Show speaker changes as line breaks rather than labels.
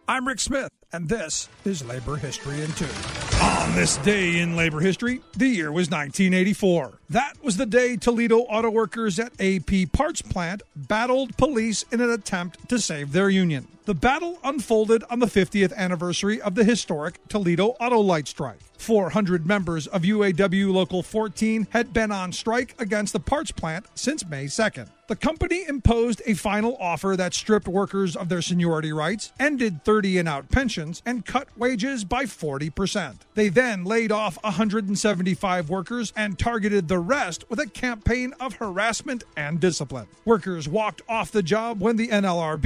I'm Rick Smith, and this is Labor History in 2. On this day in labor history, the year was 1984. That was the day Toledo auto workers at AP Parts Plant battled police in an attempt to save their union. The battle unfolded on the 50th anniversary of the historic Toledo Auto Light Strike. 400 members of UAW Local 14 had been on strike against the parts plant since May 2nd. The company imposed a final offer that stripped workers of their seniority rights, ended 30 and out pensions, and cut wages by 40%. They then laid off 175 workers and targeted the rest with a campaign of harassment and discipline. Workers walked off the job when the NLRB